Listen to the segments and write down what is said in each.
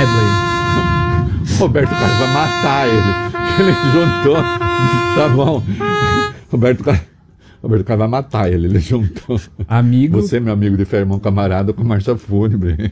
medley. Roberto Carlos vai matar ele. Ele juntou. Tá bom. Roberto Carlos vai matar ele. Ele juntou. Amigo. Você, meu amigo de fé, irmão camarada, com marcha fúnebre.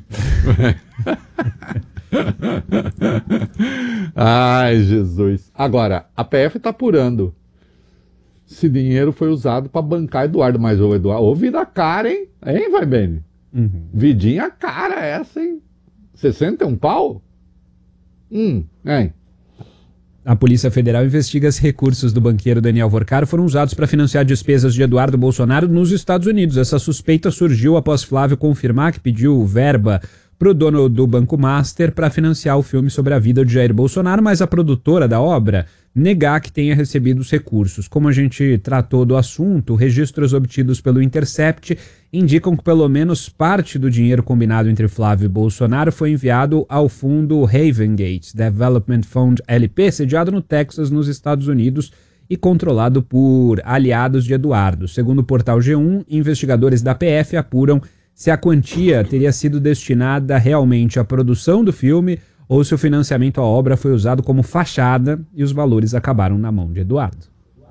Ai, Jesus. Agora, a PF está apurando. Esse dinheiro foi usado para bancar Eduardo, mas o Eduardo, ô vida cara, hein? Hein, vai bem? Vidinha cara essa, hein? 61 pau? Hein? A Polícia Federal investiga se recursos do banqueiro Daniel Vorcaro foram usados para financiar despesas de Eduardo Bolsonaro nos Estados Unidos. Essa suspeita surgiu após Flávio confirmar que pediu verba pro dono do Banco Master para financiar o filme sobre a vida de Jair Bolsonaro, mas a produtora da obra negar que tenha recebido os recursos. Como a gente tratou do assunto, registros obtidos pelo Intercept indicam que pelo menos parte do dinheiro combinado entre Flávio e Bolsonaro foi enviado ao fundo Havengate Development Fund LP, sediado no Texas, nos Estados Unidos, e controlado por aliados de Eduardo. Segundo o portal G1, investigadores da PF apuram se a quantia teria sido destinada realmente à produção do filme ou se o financiamento à obra foi usado como fachada e os valores acabaram na mão de Eduardo.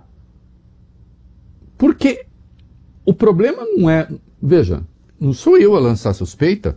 Porque o problema não é... Veja, não sou eu a lançar suspeita.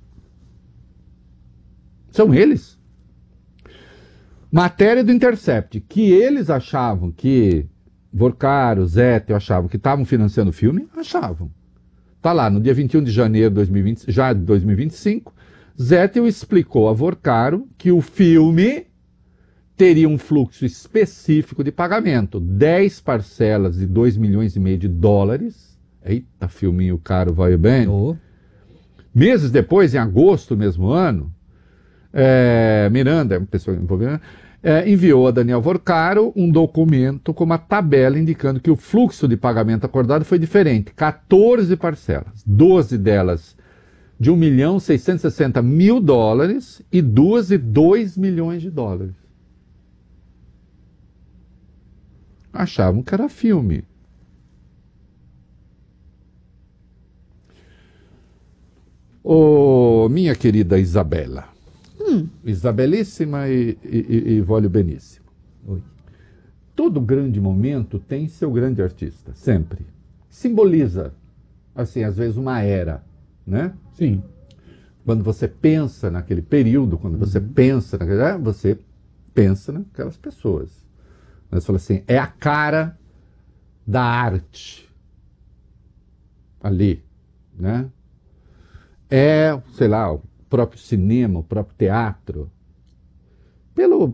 São eles. Matéria do Intercept, que eles achavam que Vorcaro, Zettel achavam que estavam financiando o filme, achavam. Tá lá, no dia 21 de janeiro de 2020, já de 2025, Zettel explicou a Vorcaro que o filme teria um fluxo específico de pagamento, 10 parcelas de 2,5 milhões de dólares. Eita, filminho caro, vai bem. Meses depois, em agosto do mesmo ano, Miranda, uma pessoa envolvida, enviou a Daniel Vorcaro um documento com uma tabela indicando que o fluxo de pagamento acordado foi diferente. 14 parcelas, 12 delas de 1.660.000 dólares e 2 de 2 milhões de dólares. Achavam que era filme. Minha querida Isabela. Isabelíssima e Vólio Beníssimo. Oi. Todo grande momento tem seu grande artista, sempre. Simboliza, assim, às vezes uma era, né? Sim. Quando você pensa naquele período, quando você pensa naquelas pessoas. Você fala assim, é a cara da arte ali, né? Sei lá, o próprio cinema, o próprio teatro, pelo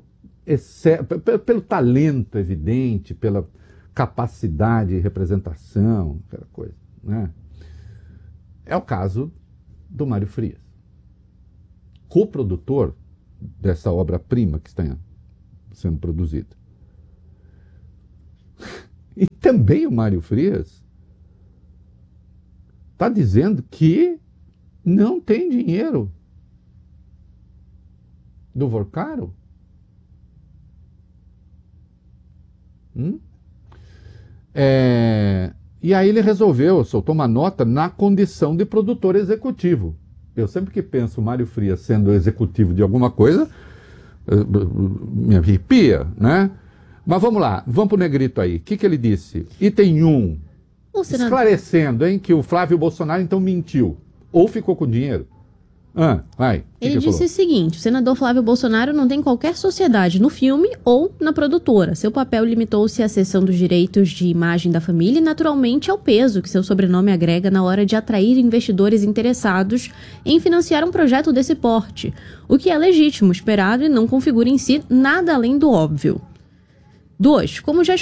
talento evidente, pela capacidade de representação, aquela coisa, né? É o caso do Mário Frias, coprodutor dessa obra-prima que está sendo produzida. E também o Mário Frias está dizendo que não tem dinheiro do Vorcaro. E aí ele soltou uma nota na condição de produtor executivo. Eu sempre que penso o Mário Frias sendo executivo de alguma coisa, me arrepia, né? Mas vamos lá, vamos para o negrito aí. O que ele disse? Item 1, esclarecendo, que o Flávio Bolsonaro então mentiu, ou ficou com dinheiro. Ele disse o seguinte: o senador Flávio Bolsonaro não tem qualquer sociedade no filme ou na produtora. Seu papel limitou-se à cessão dos direitos de imagem da família e, naturalmente, ao peso que seu sobrenome agrega na hora de atrair investidores interessados em financiar um projeto desse porte, o que é legítimo, esperado e não configura em si nada além do óbvio. 2. Como já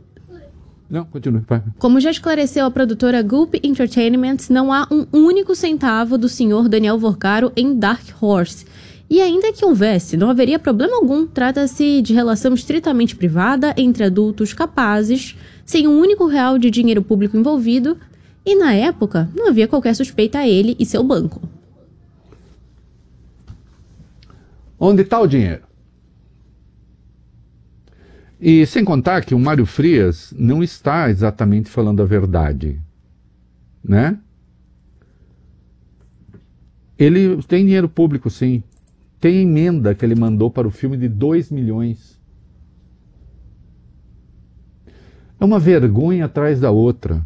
esclareceu a produtora Gulp Entertainment, não há um único centavo do senhor Daniel Vorcaro em Dark Horse. E ainda que houvesse, não haveria problema algum. Trata-se de relação estritamente privada entre adultos capazes, sem um único real de dinheiro público envolvido, e na época não havia qualquer suspeita a ele e seu banco. Onde está o dinheiro? E sem contar que o Mário Frias não está exatamente falando a verdade, né? Ele tem dinheiro público, sim. tem emenda que ele mandou para o filme de 2 milhões. É uma vergonha atrás da outra.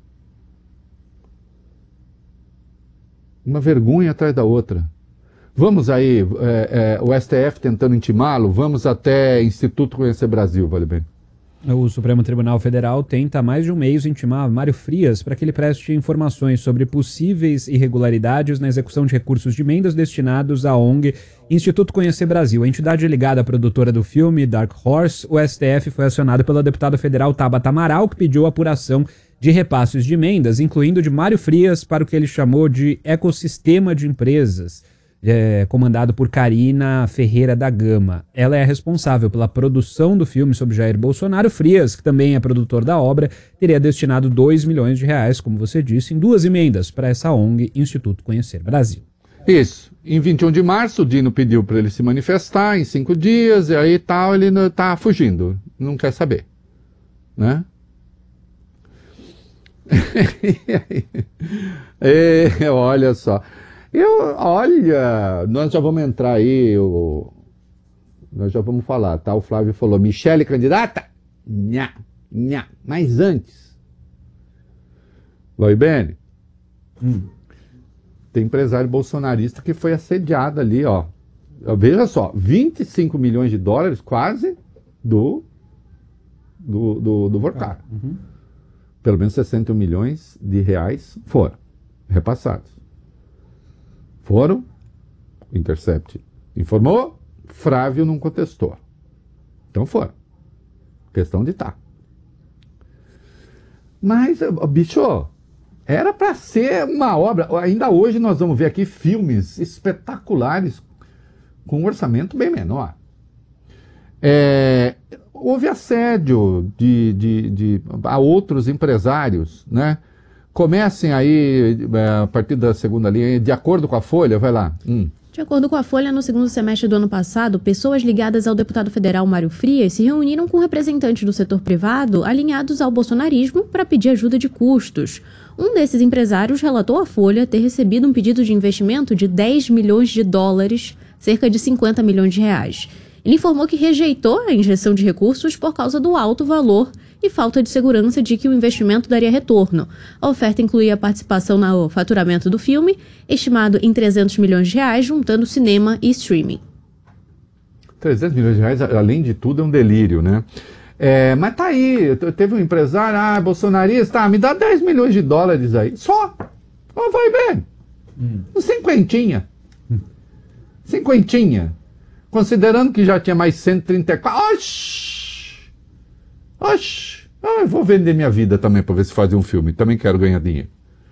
Uma vergonha atrás da outra. Vamos aí, o STF tentando intimá-lo, vamos até Instituto Conhecer Brasil, vale bem. O Supremo Tribunal Federal tenta há mais de um mês intimar Mário Frias para que ele preste informações sobre possíveis irregularidades na execução de recursos de emendas destinados à ONG Instituto Conhecer Brasil. A entidade ligada à produtora do filme, Dark Horse, o STF foi acionado pela deputada federal Tabata Amaral, que pediu apuração de repasses de emendas, incluindo de Mário Frias, para o que ele chamou de ecossistema de empresas. Comandado por Karina Ferreira da Gama. Ela é a responsável pela produção do filme sobre Jair Bolsonaro. Frias, que também é produtor da obra, teria destinado 2 milhões de reais, como você disse, em 2 emendas para essa ONG Instituto Conhecer Brasil. Isso. Em 21 de março, o Dino pediu para ele se manifestar em 5 dias, e aí tal, ele está fugindo, não quer saber. Né? Olha só. Olha, nós já vamos entrar aí, nós já vamos falar, tá? O Flávio falou, Michele candidata? Nhá, nhá. Mas antes, Loibene, tem empresário bolsonarista que foi assediado ali, ó. Veja só, 25 milhões de dólares quase do Vorcar. Pelo menos 61 milhões de reais foram repassados. Foram, o Intercept informou, Flávio não contestou. Então foram. Questão de tá. Mas, bicho, era para ser uma obra. Ainda hoje nós vamos ver aqui filmes espetaculares com um orçamento bem menor. Houve assédio a outros empresários, né? Comecem aí, a partir da segunda linha, de acordo com a Folha, vai lá. De acordo com a Folha, no segundo semestre do ano passado, pessoas ligadas ao deputado federal Mário Frias se reuniram com representantes do setor privado alinhados ao bolsonarismo para pedir ajuda de custos. Um desses empresários relatou à Folha ter recebido um pedido de investimento de 10 milhões de dólares, cerca de 50 milhões de reais. Ele informou que rejeitou a injeção de recursos por causa do alto valor e falta de segurança de que o investimento daria retorno. A oferta incluía a participação no faturamento do filme, estimado em 300 milhões de reais, juntando cinema e streaming. 300 milhões de reais, além de tudo, é um delírio, né? Mas tá aí, teve um empresário, bolsonarista, me dá 10 milhões de dólares aí. Só! Vai bem! Cinquentinha. Cinquentinha. Considerando que já tinha mais 134... Oxi! Eu vou vender minha vida também para ver se fazer um filme. Também quero ganhar dinheiro.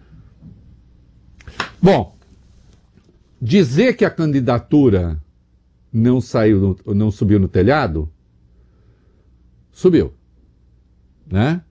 Bom, dizer que a candidatura não subiu no telhado, subiu. Né?